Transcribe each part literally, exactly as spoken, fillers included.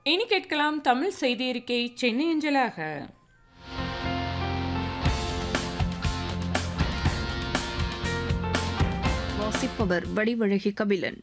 இனி கேட்கலாம் தமிழ் செய்தி அறிக்கை சென்னை அஞ்சலாக. வாசிப்பவர் வடிவழகி கபிலன்.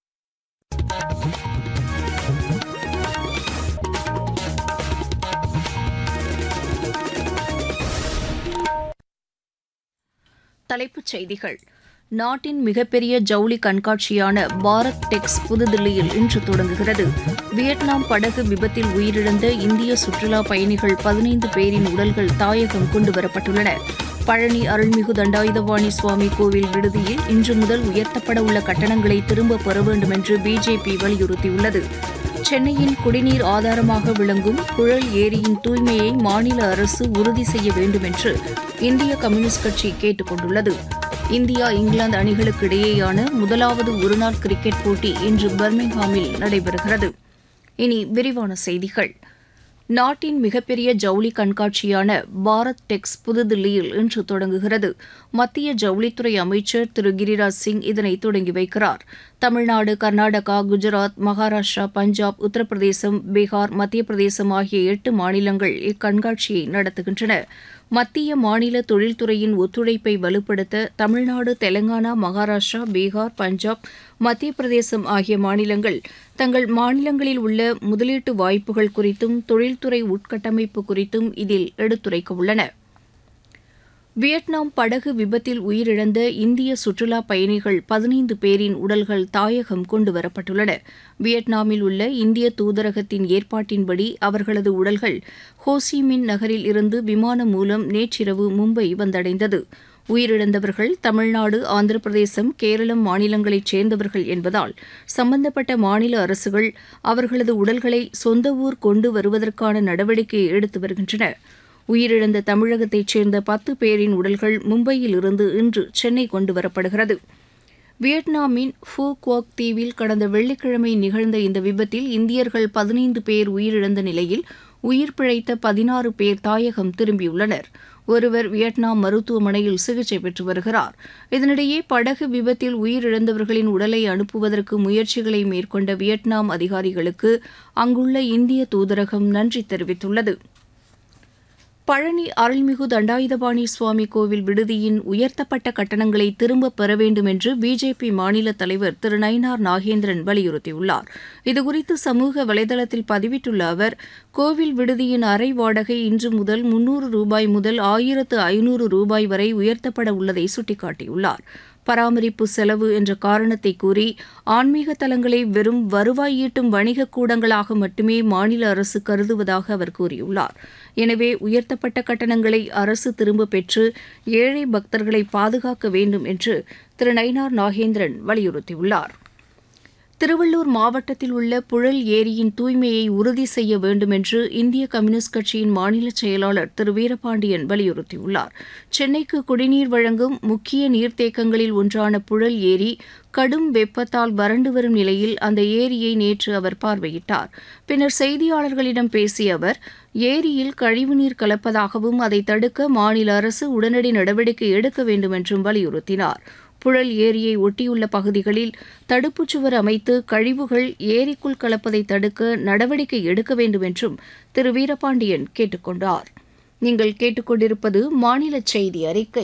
தலைப்புச் செய்திகள். நாட்டின் மிகப்பெரிய ஜவுளி கண்காட்சியான பாரத் டெக்ஸ் புதுதில்லியில் இன்று தொடங்குகிறது. வியட்நாம் படகு விபத்தில் உயிரிழந்த இந்திய சுற்றுலா பயணிகள் பதினைந்து பேரின் உடல்கள் தாயகம் கொண்டுவரப்பட்டுள்ளன. பழனி அருள்மிகு தண்டாயுதபாணி சுவாமி கோவில் விடுதியில் இன்று முதல் உயர்த்தப்பட உள்ள கட்டணங்களை திரும்பப் பெற வேண்டும் என்று பிஜேபி வலியுறுத்தியுள்ளது. சென்னையின் குடிநீர் ஆதாரமாக விளங்கும் புழல் ஏரியின் தூய்மையை மாநில அரசு உறுதி செய்ய வேண்டும் என்று இந்திய கம்யூனிஸ்ட் கட்சி கேட்டுக் கொண்டுள்ளது. இந்தியா இங்கிலாந்து அணிகளுக்கு இடையேயான முதலாவது ஒருநாள் கிரிக்கெட் போட்டி இன்று பர்மிங்ஹாமில் நடைபெறுகிறது. இனி விரிவான செய்திகள். நாட்டின் மிகப்பெரிய ஜவுளி கண்காட்சியான பாரத் டெக்ஸ் புதுதில்லியில் இன்று தொடங்குகிறது. மத்திய ஜவுளித்துறை அமைச்சர் திரு கிரிராஜ் சிங் இதனை தொடங்கி வைக்கிறார். தமிழ்நாடு, கர்நாடகா, குஜராத், மகாராஷ்டிரா, பஞ்சாப், உத்தரப்பிரதேசம், பீகார், மத்திய பிரதேசம் ஆகிய எட்டு மாநிலங்கள் இக்கண்காட்சியை நடத்துகின்றன. மத்திய மாநில தொழில்துறையின் ஒத்துழைப்பை வலுப்படுத்த தமிழ்நாடு, தெலங்கானா, மகாராஷ்டிரா, பீகார், பஞ்சாப், மத்திய பிரதேசம் ஆகிய மாநிலங்கள் தங்கள் மாநிலங்களில் உள்ள முதலீட்டு வாய்ப்புகள் குறித்தும் தொழில்துறை உட்கட்டமைப்பு குறித்தும் இதில் எடுத்துரைக்க உள்ளன. வியட்நாம் படகு விபத்தில் உயிரிழந்த இந்திய சுற்றுலா பயணிகள் பதினைந்து பேரின் உடல்கள் தாயகம் கொண்டுவரப்பட்டுள்ளன. வியட்நாமில் உள்ள இந்திய தூதரகத்தின் ஏற்பாட்டின்படி அவர்களது உடல்கள் ஹோசிமின் நகரில் இருந்து விமானம் மூலம் நேற்றிரவு மும்பை வந்தடைந்தது. உயிரிழந்தவர்கள் தமிழ்நாடு, ஆந்திர பிரதேசம், கேரளம் மாநிலங்களைச் சேர்ந்தவர்கள் என்பதால் சம்பந்தப்பட்ட மாநில அரசுகள் அவர்களது உடல்களை சொந்த ஊர் கொண்டு வருவதற்கான நடவடிக்கையை எடுத்து வருகின்றன. உயிரிழந்த தமிழகத்தைச் சேர்ந்த பத்து பேரின் உடல்கள் மும்பையில் இருந்து இன்று சென்னை கொண்டுவரப்படுகிறது. வியட்நாமின் ஃபூ குவாக் தீவில் கடந்த வெள்ளிக்கிழமை நிகழ்ந்த இந்த விபத்தில் இந்தியர்கள் பதினைந்து பேர் உயிரிழந்த நிலையில் உயிர் பிழைத்த பதினாறு பேர் தாயகம் திரும்பியுள்ளனர். ஒருவர் வியட்நாம் மருத்துவமனையில் சிகிச்சை பெற்று வருகிறார். இதனிடையே படகு விபத்தில் உயிரிழந்தவர்களின் உடலை அனுப்புவதற்கு முயற்சிகளை மேற்கொண்ட வியட்நாம் அதிகாரிகளுக்கு அங்குள்ள இந்திய தூதரகம் நன்றி தெரிவித்துள்ளது. பழனி அருள்மிகு தண்டாயுதபாணி சுவாமி கோவில் விடுதியின் உயர்த்தப்பட்ட கட்டணங்களை திரும்பப் பெற வேண்டும் என்று பிஜேபி மாநில தலைவர் திரு நயினார் நாகேந்திரன் வலியுறுத்தியுள்ளார். இதுகுறித்து சமூக வலைதளத்தில் பதிவிட்டுள்ள அவர், கோவில் விடுதியின் அறை வாடகை இன்று முதல் முன்னூறு ரூபாய் முதல் ஆயிரத்து ஐநூறு ரூபாய் வரை உயர்த்தப்பட உள்ளதை சுட்டிக்காட்டியுள்ளார். பராமரிப்பு செலவு என்ற காரணத்தை கூறி ஆன்மீக தலங்களை வெறும் வருவாய் ஈட்டும் வணிக கூடங்களாக மட்டுமே மாநில அரசு கருதுவதாக அவர் கூறியுள்ளார். எனவே உயர்த்தப்பட்ட கட்டணங்களை அரசு திரும்பப் பெற்று ஏழை பக்தர்களை பாதுகாக்க வேண்டும் என்று திரு நயினார் நாகேந்திரன் வலியுறுத்தியுள்ளார். திருவள்ளூர் மாவட்டத்தில் உள்ள புழல் ஏரியின் தூய்மையை உறுதி செய்ய வேண்டும் என்று இந்திய கம்யூனிஸ்ட் கட்சியின் மாநில செயலாளர் திரு வீரபாண்டியன் வலியுறுத்தியுள்ளார். சென்னைக்கு குடிநீர் வழங்கும் முக்கிய நீர்த்தேக்கங்களில் ஒன்றான புழல் ஏரி கடும் வெப்பத்தால் வறண்டு வரும் நிலையில் அந்த ஏரியை நேற்று அவர் பார்வையிட்டார். பின்னர் செய்தியாளர்களிடம் பேசிய அவர், ஏரியில் கழிவுநீர் கலப்பதாகவும் அதை தடுக்க மாநில அரசு உடனடி நடவடிக்கை எடுக்க வேண்டும் என்றும் வலியுறுத்தினார். புழல் ஏரியை ஒட்டியுள்ள பகுதிகளில் தடுப்புச் சுவர் அமைத்து கழிவுகள் ஏரிக்குள் கலப்பதை தடுக்க நடவடிக்கை எடுக்க வேண்டும் என்றும் திரு வீரபாண்டியன் கேட்டுக் கொண்டார். நீங்கள் கேட்டுக்கொண்டிருப்பது மாநில செய்தி அறிக்கை.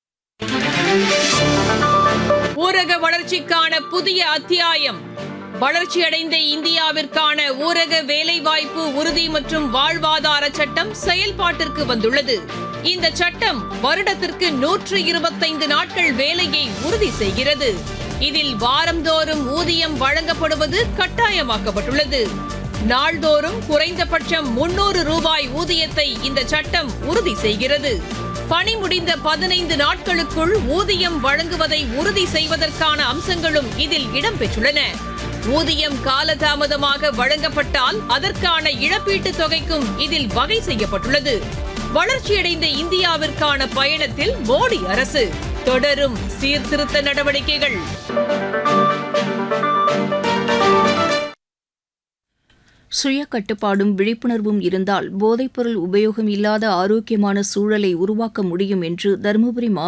ஊரக வளர்ச்சிக்கான புதிய அத்தியாயம். வளர்ச்சியடைந்த இந்தியாவிற்கான ஊரக வேலைவாய்ப்பு உறுதி மற்றும் வாழ்வாதார சட்டம் செயல்பாட்டிற்கு வந்துள்ளது. இந்த சட்டம் வருடத்திற்கு நூற்று இருபத்தைந்து நாட்கள் வேலையை உறுதி செய்கிறது. இதில் வாரந்தோறும் ஊதியம் வழங்கப்படுவது கட்டாயமாக்கப்பட்டுள்ளது. நாள்தோறும் குறைந்தபட்சம் முன்னூறு ரூபாய் ஊதியத்தை இந்த சட்டம் உறுதி செய்கிறது. பணி முடிந்த பதினைந்து நாட்களுக்குள் ஊதியம் வழங்குவதை உறுதி செய்வதற்கான அம்சங்களும் இதில் இடம்பெற்றுள்ளன. ஊதியம் காலதாமதமாக வழங்கப்பட்டால் அதற்கான இழப்பீட்டுத் தொகைக்கும் இதில் வகை செய்யப்பட்டுள்ளது. வளர்ச்சியடைந்த இந்தியாவிற்கான பயணத்தில் மோடி அரசு தொடரும் சீர்திருத்த நடவடிக்கைகள். சுய கட்டுப்பாடும் விழிப்புணர்வும் இருந்தால் போதைப்பொருள் உபயோகம் இல்லாத ஆரோக்கியமான சூழலை உருவாக்க முடியும் என்று தருமபுரி